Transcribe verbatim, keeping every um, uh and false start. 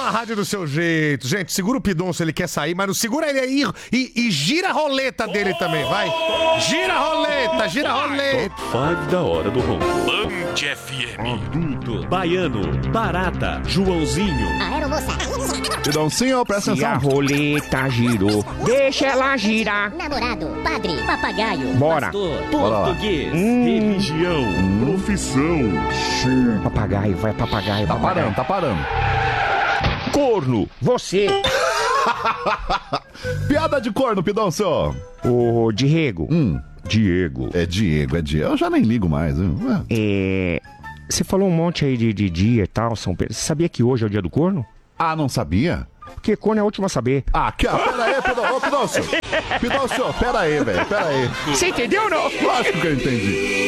uma rádio do seu jeito. Gente, segura o Pidoncio, ele quer sair, mas não segura ele aí e, e gira a roleta dele também, vai. Gira a roleta, gira a roleta. Top cinco da hora do ronco. Band F M. Adulto, Baiano, Barata, Joãozinho. Aeromoça. Pidoncinho, presta Se a atenção. roleta girou, deixa ela girar. Namorado, padre, papagaio. Bora. Pastor, Bora lá. português, Hum. religião, profissão. Papagaio, vai papagaio, Tá papagaio. parando, tá parando. Corno, você. Piada de corno, Pidoncio. Ô, Diego. Hum, Diego. é Diego, é Diego. Eu já nem ligo mais. Viu? É... Você falou um monte aí de, de dia e tal, São Pedro. Você sabia que hoje é o dia do corno? Ah, não sabia? Porque corno é o último a saber. Ah, que, ah, pera aí, Pidoncio. Ô, Pidoncio. Pidoncio, pera aí, velho, pera aí. Você entendeu ou não? Lógico que eu entendi.